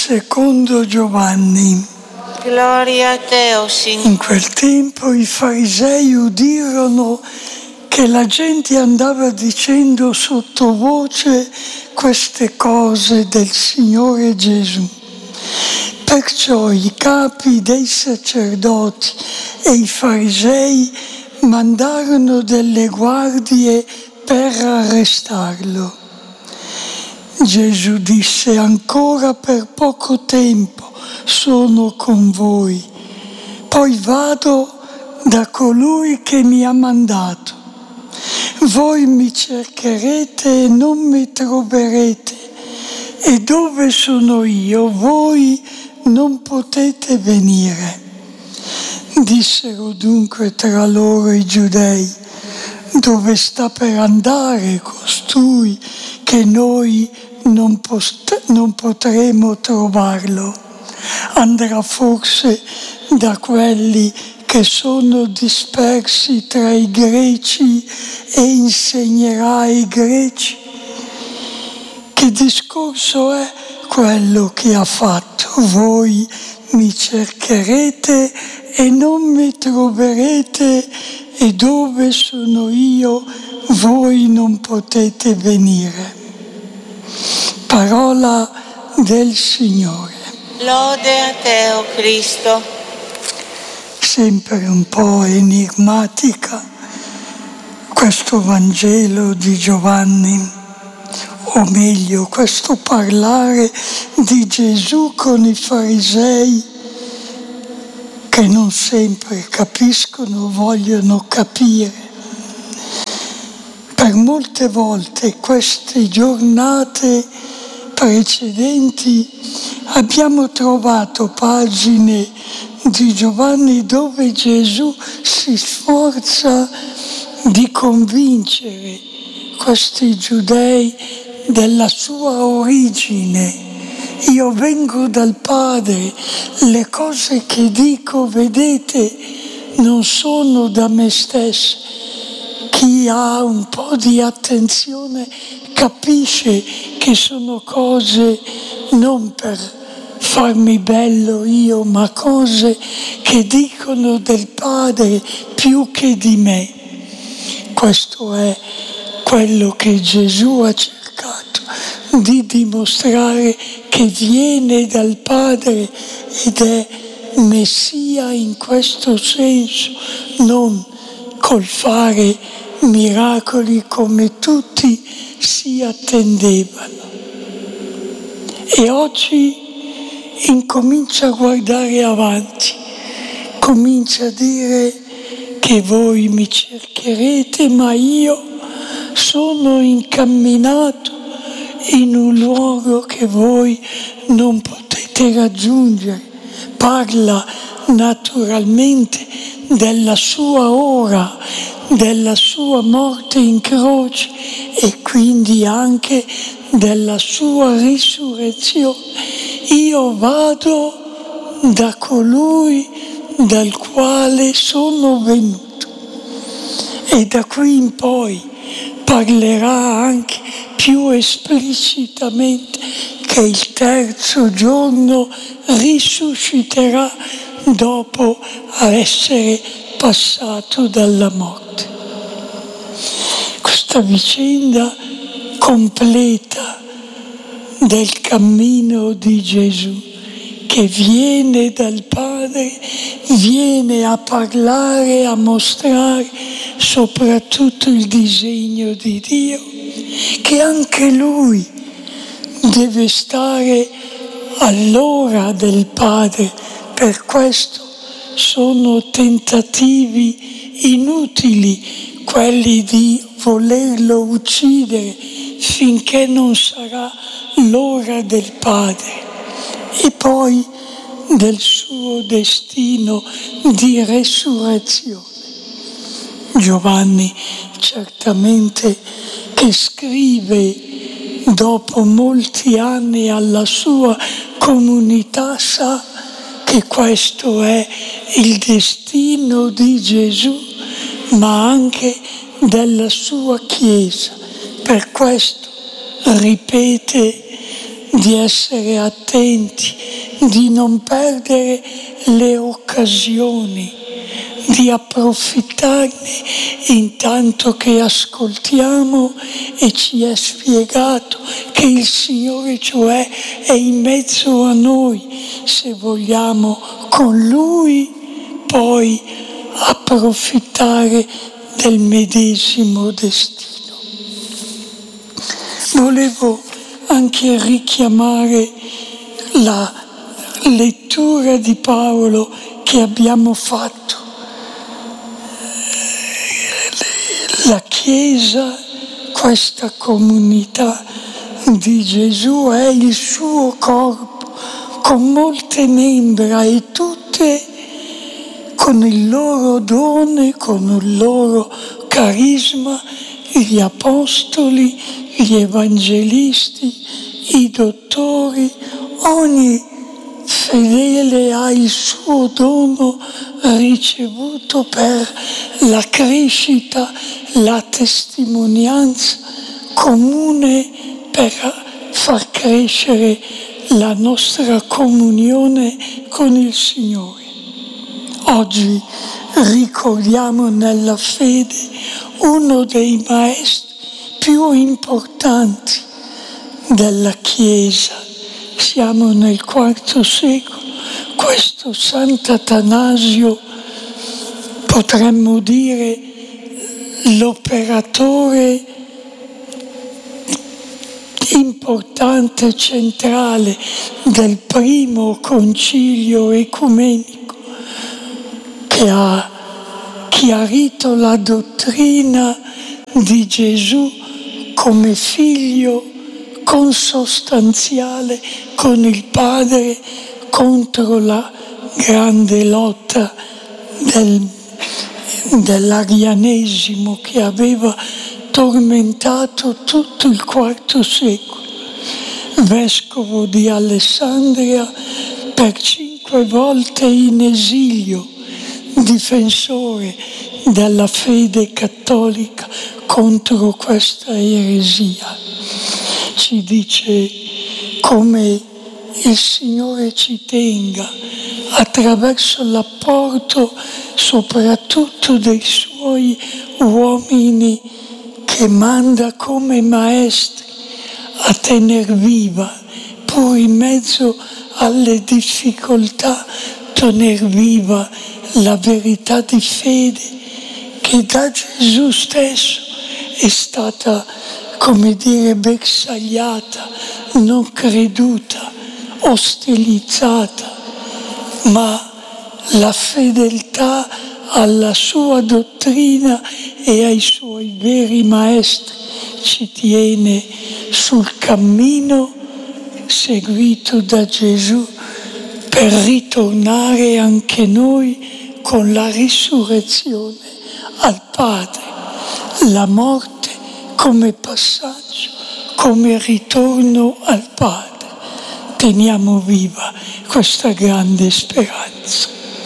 secondo Giovanni. Gloria a te, o Signore. In quel tempo i farisei udirono che la gente andava dicendo sottovoce queste cose del Signore Gesù. Perciò i capi dei sacerdoti e i farisei mandarono delle guardie per arrestarlo. Gesù disse: ancora per poco tempo sono con voi, poi vado da colui che mi ha mandato. Voi mi cercherete e non mi troverete, e dove sono io voi non potete venire. Dissero dunque tra loro i giudei: dove sta per andare costui che noi non potremo trovarlo? Andrà forse da quelli che sono dispersi tra i greci e insegnerà ai greci? Che discorso è quello che ha fatto? Voi mi cercherete e non mi troverete, e dove sono io voi non potete venire. Parola del Signore. Lode a te, o Cristo. Sempre un po' enigmatica questo Vangelo di Giovanni, o meglio questo parlare di Gesù con i farisei che non sempre capiscono, vogliono capire. Per molte volte queste giornate precedenti abbiamo trovato pagine di Giovanni dove Gesù si sforza di convincere questi giudei della sua origine. Io vengo dal Padre, le cose che dico, vedete, non sono da me stesso. Chi ha un po' di attenzione capisce che sono cose non per farmi bello io, ma cose che dicono del Padre più che di me. Questo è quello che Gesù ha cercato di dimostrare, che viene dal Padre ed è Messia in questo senso, non col fare miracoli come tutti si attendevano. E oggi incomincia a guardare avanti, comincia a dire che voi mi cercherete, ma io sono incamminato in un luogo che voi non potete raggiungere. Parla naturalmente della sua ora, della sua morte in croce e quindi anche della sua risurrezione. Io vado da colui dal quale sono venuto. E da qui in poi parlerà anche più esplicitamente che il terzo giorno risusciterà dopo essere passato dalla morte. Questa vicenda completa del cammino di Gesù, che viene dal Padre, viene a parlare, a mostrare soprattutto il disegno di Dio, che anche Lui deve stare all'ora del Padre. Per questo sono tentativi inutili quelli di volerlo uccidere finché non sarà l'ora del Padre, e poi del suo destino di resurrezione. Giovanni certamente, che scrive dopo molti anni alla sua comunità, sa che questo è il destino di Gesù, ma anche della sua Chiesa. Per questo ripete di essere attenti, di non perdere le occasioni, di approfittarne intanto che ascoltiamo e ci è spiegato che il Signore cioè è in mezzo a noi, se vogliamo con Lui poi approfittare del medesimo destino. Volevo anche richiamare la lettura di Paolo che abbiamo fatto. La Chiesa, questa comunità di Gesù, è il suo corpo con molte membra e tutte con il loro dono, con il loro carisma, gli apostoli, gli evangelisti, i dottori, ogni fedele ha il suo dono ricevuto per la crescita, la testimonianza comune per far crescere la nostra comunione con il Signore. Oggi ricordiamo nella fede uno dei maestri più importanti della Chiesa. Siamo nel IV secolo. Questo Sant'Atanasio, potremmo dire l'operatore importante, centrale del primo concilio ecumenico, che ha chiarito la dottrina di Gesù come figlio consostanziale con il Padre contro la grande lotta dell'arianesimo che aveva tormentato tutto il IV secolo. Vescovo di Alessandria, per 5 volte in esilio, difensore della fede cattolica contro questa eresia. Ci dice come il Signore ci tenga attraverso l'apporto soprattutto dei Suoi uomini che manda come maestri a tener viva, pur in mezzo alle difficoltà, tener viva la verità di fede che da Gesù stesso è stata, come dire, bersagliata, non creduta, ostilizzata, ma la fedeltà alla sua dottrina e ai suoi veri maestri ci tiene sul cammino seguito da Gesù per ritornare anche noi con la risurrezione al Padre, la morte come passaggio, come ritorno al Padre. Teniamo viva questa grande speranza.